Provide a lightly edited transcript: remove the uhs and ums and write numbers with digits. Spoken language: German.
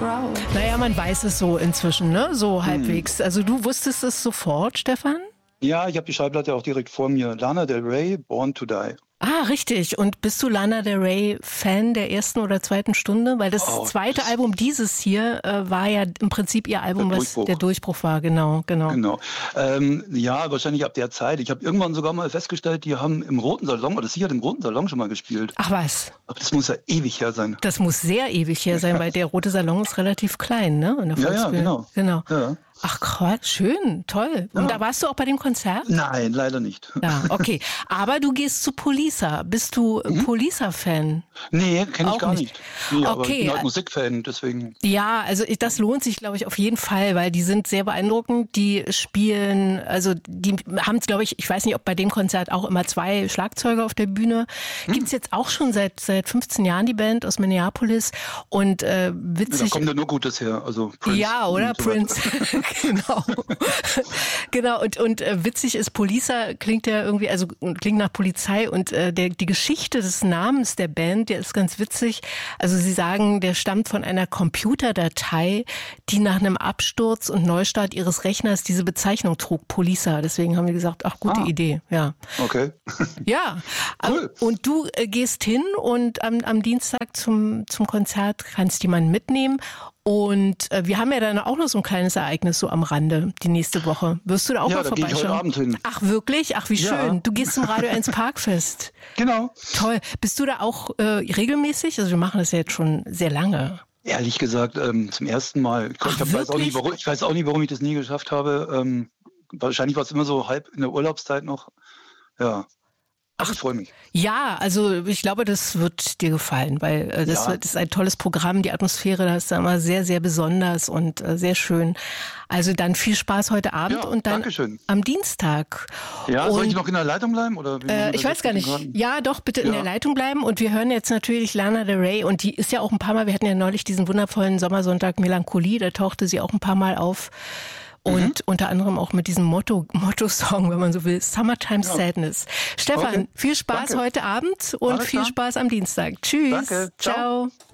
Naja, man weiß es so inzwischen, ne? So halbwegs. Also du wusstest es sofort, Stefan? Ja, ich habe die Schallplatte auch direkt vor mir. Lana Del Rey, Born to Die. Ah, richtig. Und bist du Lana Del Rey Fan der ersten oder zweiten Stunde? Weil das zweite Album dieses hier war ja im Prinzip ihr Album, was der Durchbruch war. Genau. Ja, wahrscheinlich ab der Zeit. Ich habe irgendwann sogar mal festgestellt, die haben im Roten Salon, oder sie hat im Roten Salon schon mal gespielt. Ach was? Aber das muss ja ewig her sein. Das muss sehr ewig her sein, weil der Rote Salon ist relativ klein, ne? In der Ja, genau. Ja. Ach Gott, schön, toll. Und da warst du auch bei dem Konzert? Nein, leider nicht. Ja, okay. Aber du gehst zu Poliça. Bist du Poliça-Fan? Nee, kenne ich gar nicht. Nee, aber okay. Ich bin halt Musikfan, deswegen. Ja, also das lohnt sich, glaube ich, auf jeden Fall, weil die sind sehr beeindruckend. Die spielen, also die haben, glaube ich weiß nicht, ob bei dem Konzert auch immer 2 Schlagzeuger auf der Bühne. Gibt's jetzt auch schon seit 15 Jahren die Band aus Minneapolis. Und witzig. Da kommt ja nur Gutes her. Also Prince. Ja, oder? So Prince. Genau. Und witzig ist, Poliça klingt ja irgendwie, also klingt nach Polizei und die Geschichte des Namens der Band, der ist ganz witzig. Also sie sagen, der stammt von einer Computerdatei, die nach einem Absturz und Neustart ihres Rechners diese Bezeichnung trug, Poliça. Deswegen haben die gesagt, ach, gute Idee. Ja. Okay. Ja. Cool. Und du gehst hin und am Dienstag zum Konzert kannst jemanden mitnehmen. Und wir haben ja dann auch noch so ein kleines Ereignis so am Rande die nächste Woche. Wirst du da auch mal vorbeischauen? Ja, da gehe ich heute Abend hin. Ach wirklich? Ach wie schön. Du gehst zum Radio 1 Parkfest. Genau. Toll. Bist du da auch regelmäßig? Also wir machen das ja jetzt schon sehr lange. Ehrlich gesagt, zum ersten Mal. Ich weiß auch nicht, warum ich das nie geschafft habe. Wahrscheinlich war es immer so halb in der Urlaubszeit noch. Ja. Ach, ich freue mich. Ja, also ich glaube, das wird dir gefallen, weil das ist ein tolles Programm. Die Atmosphäre, da ist da immer sehr, sehr besonders und sehr schön. Also dann viel Spaß heute Abend und dann am Dienstag. Ja, soll ich noch in der Leitung bleiben? Oder ich weiß gar nicht. Ja, doch, bitte in der Leitung bleiben. Und wir hören jetzt natürlich Lana Del Rey und die ist ja auch ein paar Mal, wir hatten ja neulich diesen wundervollen Sommersonntag Melancholie, da tauchte sie auch ein paar Mal auf. Und unter anderem auch mit diesem Motto-Song, wenn man so will, Summertime Sadness. Stefan, viel Spaß heute Abend und viel Spaß am Dienstag. Tschüss. Danke. Ciao.